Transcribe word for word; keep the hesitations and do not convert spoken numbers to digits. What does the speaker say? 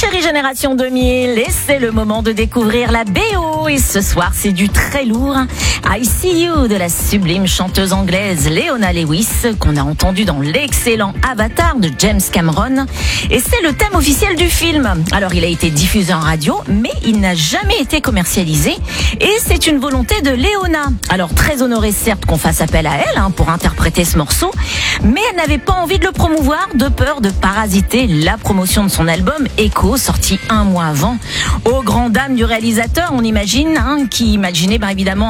Chérie Génération deux mille et c'est le moment de découvrir la B O. Et ce soir, c'est du très lourd. I See You de la sublime chanteuse anglaise Leona Lewis qu'on a entendu dans l'excellent Avatar de James Cameron. Et c'est le thème officiel du film. Alors, il a été diffusé en radio, mais il n'a jamais été commercialisé. Et c'est une volonté de Leona. Alors, très honorée certes qu'on fasse appel à elle hein, pour interpréter ce morceau, mais elle n'avait pas envie de le promouvoir de peur de parasiter la promotion de son album Echo, sorti un mois avant. Aux grandes dames du réalisateur, on imagine, hein, qui imaginait ben, évidemment